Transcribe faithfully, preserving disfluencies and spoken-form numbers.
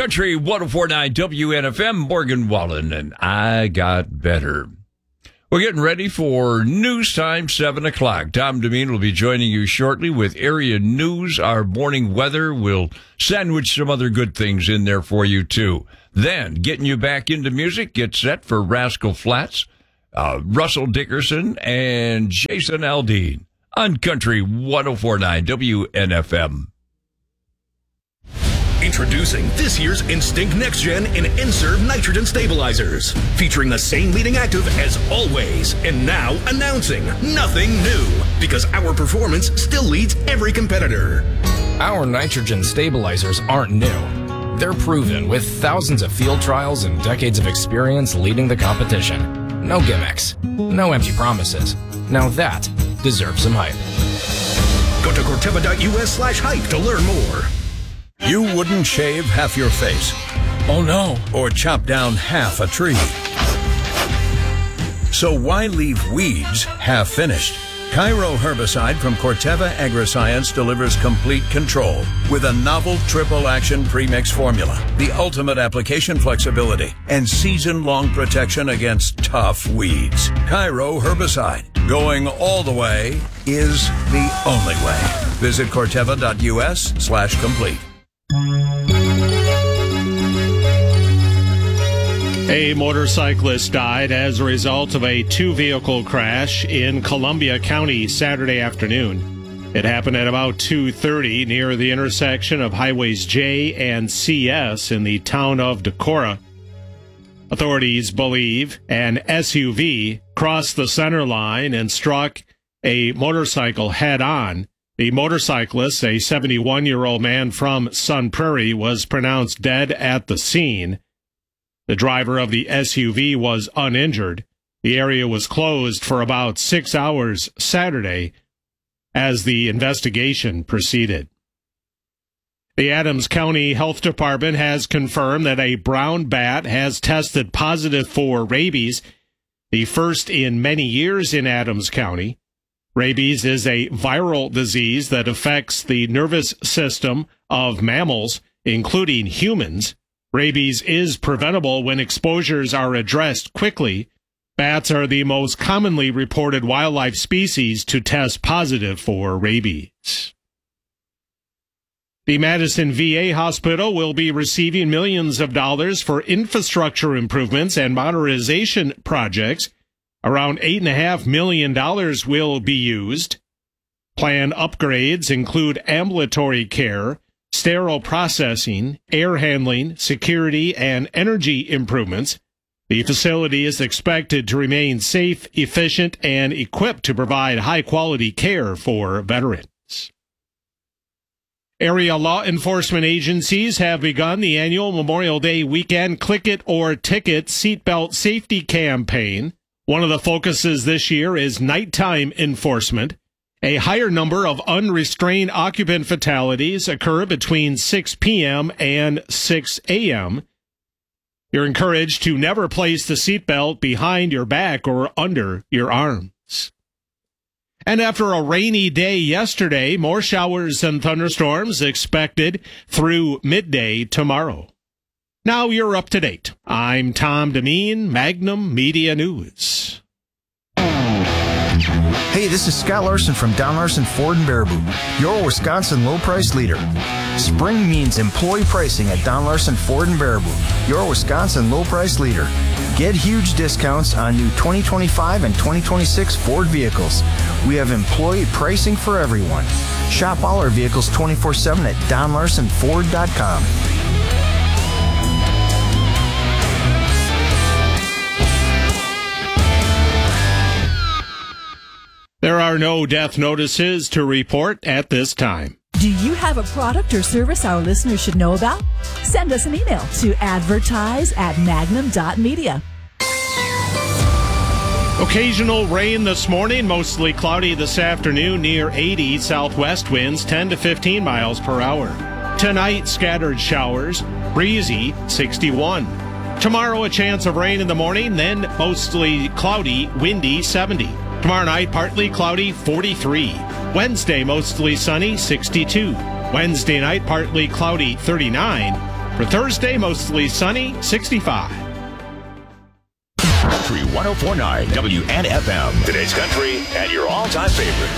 Country one oh four point nine W N F M, Morgan Wallen, and I Got Better. We're getting ready for news time, seven o'clock. Tom Demeen will be joining you shortly with area news, our morning weather. We'll sandwich some other good things in there for you, too. Then, getting you back into music, get set for Rascal Flatts, uh, Russell Dickerson, and Jason Aldean on Country one oh four point nine W N F M. Introducing this year's Instinct Next Gen in N-Serve Nitrogen Stabilizers. Featuring the same leading active as always. And now announcing nothing new. Because our performance still leads every competitor. Our nitrogen stabilizers aren't new. They're proven with thousands of field trials and decades of experience leading the competition. No gimmicks. No empty promises. Now that deserves some hype. Go to Corteva.us slash hype to learn more. You wouldn't shave half your face. Oh no. Or chop down half a tree. So why leave weeds half finished? Cairo herbicide from Corteva Agriscience delivers complete control with a novel triple action premix formula, the ultimate application flexibility, and season-long protection against tough weeds. Cairo herbicide, going all the way, is the only way. Visit Corteva.us slash complete. A motorcyclist died as a result of a two-vehicle crash in Columbia County Saturday afternoon. It happened at about two thirty near the intersection of Highways J and C S in the town of Decorah. Authorities believe an S U V crossed the center line and struck a motorcycle head-on. The motorcyclist, a seventy-one-year-old man from Sun Prairie, was pronounced dead at the scene. The driver of the S U V was uninjured. The area was closed for about six hours Saturday as the investigation proceeded. The Adams County Health Department has confirmed that a brown bat has tested positive for rabies, the first in many years in Adams County. Rabies is a viral disease that affects the nervous system of mammals, including humans. Rabies is preventable when exposures are addressed quickly. Bats are the most commonly reported wildlife species to test positive for rabies. The Madison V A Hospital will be receiving millions of dollars for infrastructure improvements and modernization projects. Around eight point five million dollars will be used. Planned upgrades include ambulatory care, sterile processing, air handling, security, and energy improvements. The facility is expected to remain safe, efficient, and equipped to provide high-quality care for veterans. Area law enforcement agencies have begun the annual Memorial Day weekend Click It or Ticket seatbelt safety campaign. One of the focuses this year is nighttime enforcement. A higher number of unrestrained occupant fatalities occur between six p.m. and six a.m. You're encouraged to never place the seatbelt behind your back or under your arms. And after a rainy day yesterday, more showers and thunderstorms expected through midday tomorrow. Now you're up to date. I'm Tom Demeen, Magnum Media News. Hey, this is Scott Larson from Don Larson Ford in Baraboo, your Wisconsin low price leader. Spring means employee pricing at Don Larson Ford in Baraboo, your Wisconsin low price leader. Get huge discounts on new twenty twenty-five and twenty twenty-six Ford vehicles. We have employee pricing for everyone. Shop all our vehicles twenty-four seven at don larson ford dot com. There are no death notices to report at this time. Do you have a product or service our listeners should know about? Send us an email to advertise at magnum dot media. Occasional rain this morning, mostly cloudy this afternoon, near eighty, southwest winds ten to fifteen miles per hour. Tonight, scattered showers, breezy, sixty-one. Tomorrow, a chance of rain in the morning, then mostly cloudy, windy, seventy. Tomorrow night, partly cloudy, forty-three. Wednesday, mostly sunny, sixty-two. Wednesday night, partly cloudy, thirty-nine. For Thursday, mostly sunny, sixty-five. Country one oh four point nine W N F M. Today's country and your all-time favorites.